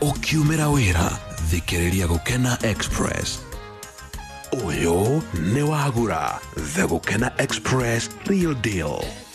ukiumira wira thikiriria Gukena Express. Uyu ni wagura the Gukena Express Real Deal.